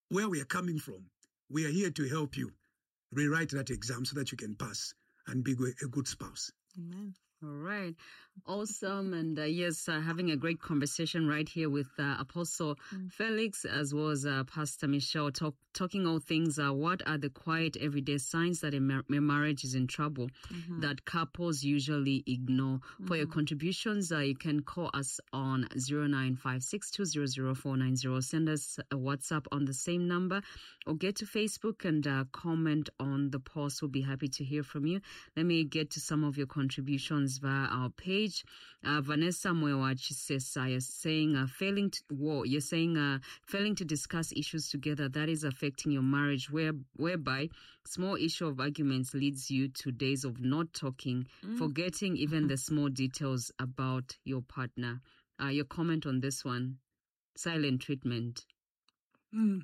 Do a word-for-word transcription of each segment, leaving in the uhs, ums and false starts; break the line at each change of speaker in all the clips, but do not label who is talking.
where we are coming from. We are here to help you rewrite that exam so that you can pass and be a good spouse.
Amen.
All right. Awesome. And uh, yes, uh, having a great conversation right here with uh, Apostle mm. Felix, as well as uh, Pastor Michelle, talk, talking all things. Uh, what are the quiet everyday signs that a, mar- a marriage is in trouble mm-hmm. that couples usually ignore? Mm-hmm. For your contributions, uh, you can call us on zero nine five six two zero zero four nine zero. Send us a WhatsApp on the same number, or get to Facebook and uh, comment on the post. We'll be happy to hear from you. Let me get to some of your contributions via our page. Uh, Vanessa Mwewachi says, uh, you're saying uh, failing to well, you're saying uh, failing to discuss issues together, that is affecting your marriage, where whereby small issue of arguments leads you to days of not talking, mm. forgetting even the small details about your partner. Uh, your comment on this one? Silent treatment.
Mm.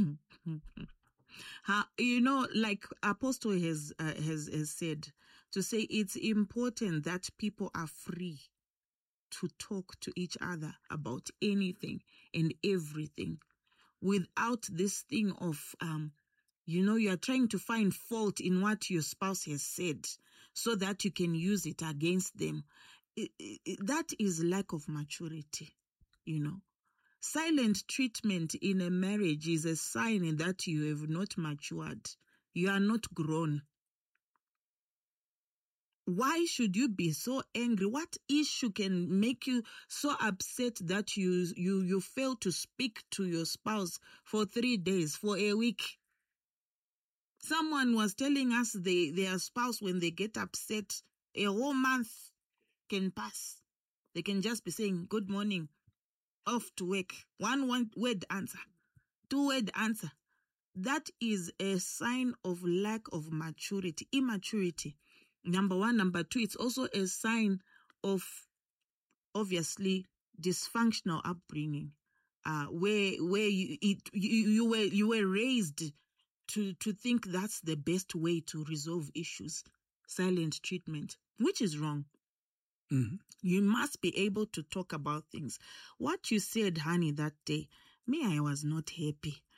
Uh, you know, like Apostle has, uh, has has said, to say it's important that people are free to talk to each other about anything and everything, without this thing of, um, you know, you are trying to find fault in what your spouse has said so that you can use it against them. It, it, that is lack of maturity, you know. Silent treatment in a marriage is a sign that you have not matured. You are not grown. Why should you be so angry? What issue can make you so upset that you, you, you fail to speak to your spouse for three days, for a week? Someone was telling us they, their spouse, when they get upset, a whole month can pass. They can just be saying, good morning, off to work. One, one word answer, two word answer. That is a sign of lack of maturity, immaturity. Number one. Number two, it's also a sign of, obviously, dysfunctional upbringing, uh, where, where you, it, you, you were, you were raised to, to think that's the best way to resolve issues. Silent treatment, which is wrong. Mm-hmm. You must be able to talk about things. What you said, honey, that day, me, I was not happy.